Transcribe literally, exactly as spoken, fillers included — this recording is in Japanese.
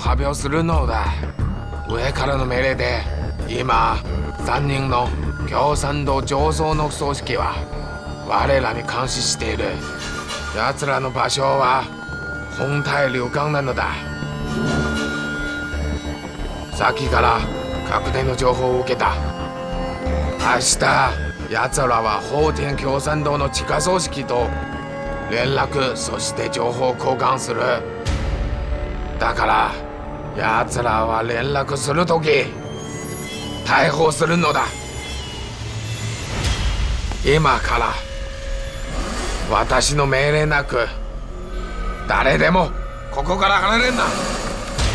発表するのだ。上からの命令で今さんにんの共産党上層の組織は我らに監視している。奴らの場所は本体旅館なのだ。さっきから確定の情報を受けた。明日奴らは法天共産党の地下組織と連絡、そして情報交換する。だから奴らは連絡するとき逮捕するのだ。今から私の命令なく誰でもここから離れんな。